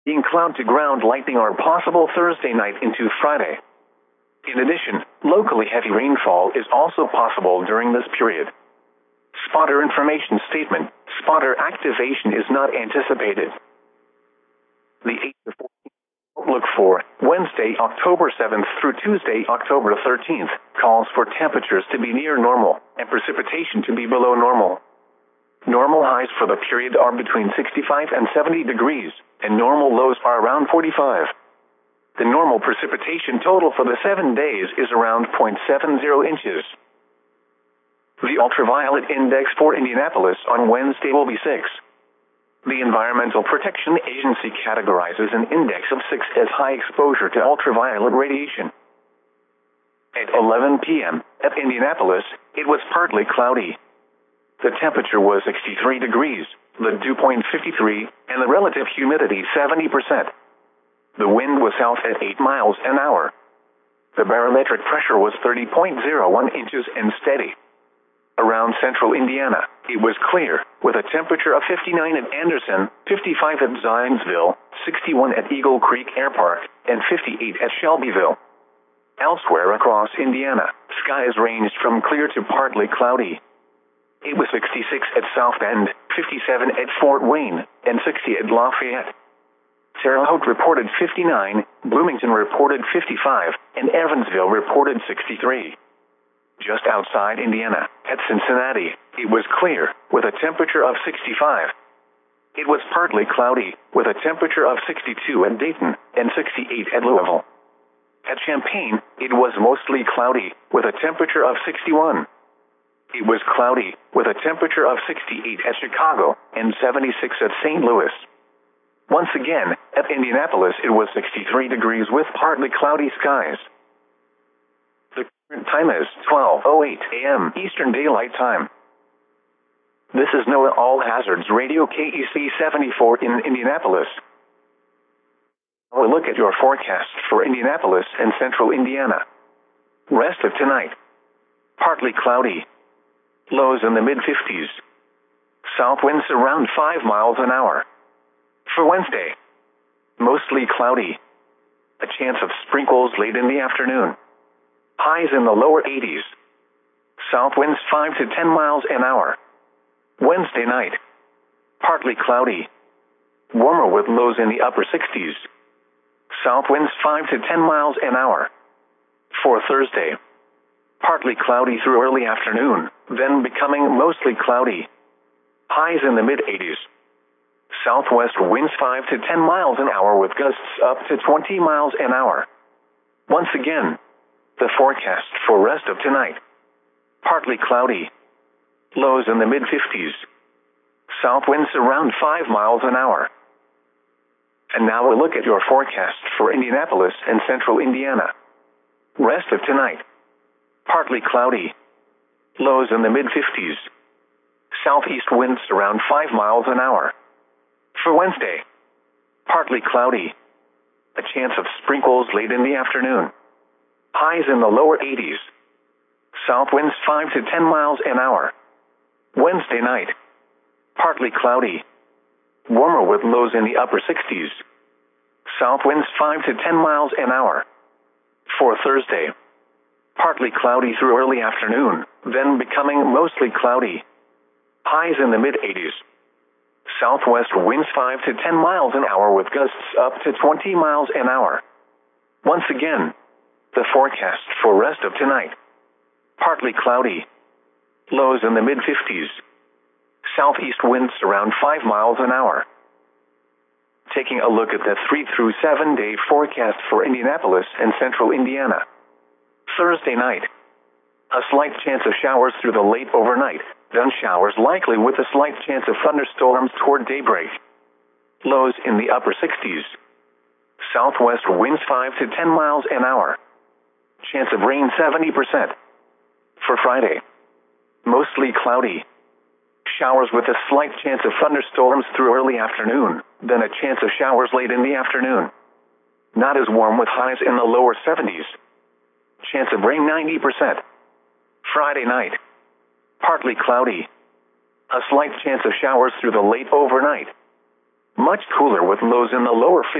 Being cloud to ground lightning are possible Thursday night into Friday. In addition, locally heavy rainfall is also possible during this period. Spotter information statement: spotter activation is not anticipated. The 8 to 14 outlook for Wednesday, October 7th through Tuesday, October 13th, calls for temperatures to be near normal and precipitation to be below normal. Normal highs for the period are between 65 and 70 degrees, and normal lows are around 45. The normal precipitation total for the 7 days is around 0.70 inches. The ultraviolet index for Indianapolis on Wednesday will be 6. The Environmental Protection Agency categorizes an index of 6 as high exposure to ultraviolet radiation. At 11 p.m. at Indianapolis, it was partly cloudy. The temperature was 63 degrees, the dew point 53, and the relative humidity 70%. The wind was south at 8 miles an hour. The barometric pressure was 30.01 inches and steady. Around central Indiana, it was clear, with a temperature of 59 at Anderson, 55 at Zionsville, 61 at Eagle Creek Air Park, and 58 at Shelbyville. Elsewhere across Indiana, skies ranged from clear to partly cloudy. It was 66 at South Bend, 57 at Fort Wayne, and 60 at Lafayette. Terre Haute reported 59, Bloomington reported 55, and Evansville reported 63. Just outside Indiana, at Cincinnati, it was clear, with a temperature of 65. It was partly cloudy, with a temperature of 62 at Dayton, and 68 at Louisville. At Champaign, it was mostly cloudy, with a temperature of 61. It was cloudy, with a temperature of 68 at Chicago, and 76 at St. Louis. Once again, at Indianapolis it was 63 degrees with partly cloudy skies. The current time is 12:08 a.m. Eastern Daylight Time. This is NOAA All Hazards Radio KEC 74 in Indianapolis. We'll look at your forecast for Indianapolis and central Indiana. Rest of tonight: partly cloudy. Lows in the mid-50s. South winds around 5 miles an hour. For Wednesday, mostly cloudy. A chance of sprinkles late in the afternoon. Highs in the lower 80s. South winds 5 to 10 miles an hour. Wednesday night, partly cloudy. Warmer with lows in the upper 60s. South winds 5 to 10 miles an hour. For Thursday, partly cloudy through early afternoon, then becoming mostly cloudy. Highs in the mid-80s. Southwest winds 5 to 10 miles an hour with gusts up to 20 miles an hour. Once again, the forecast for rest of tonight: partly cloudy. Lows in the mid-50s. South winds around 5 miles an hour. And now we'll look at your forecast for Indianapolis and central Indiana. Rest of tonight: partly cloudy. Lows in the mid-50s. Southeast winds around 5 miles an hour. For Wednesday, partly cloudy. A chance of sprinkles late in the afternoon. Highs in the lower 80s. South winds 5 to 10 miles an hour. Wednesday night, partly cloudy. Warmer with lows in the upper 60s. South winds 5 to 10 miles an hour. For Thursday, partly cloudy through early afternoon, then becoming mostly cloudy. Highs in the mid-80s. Southwest winds 5 to 10 miles an hour with gusts up to 20 miles an hour. Once again, the forecast for rest of tonight: partly cloudy. Lows in the mid-50s. Southeast winds around 5 miles an hour. Taking a look at the 3 through 7 day forecast for Indianapolis and central Indiana. Thursday night: a slight chance of showers through the late overnight, then showers likely with a slight chance of thunderstorms toward daybreak. Lows in the upper 60s. Southwest winds 5 to 10 miles an hour. Chance of rain 70%. For Friday, mostly cloudy. Showers with a slight chance of thunderstorms through early afternoon, then a chance of showers late in the afternoon. Not as warm with highs in the lower 70s. Chance of rain 90%. Friday night, partly cloudy. A slight chance of showers through the late overnight. Much cooler with lows in the lower 50s.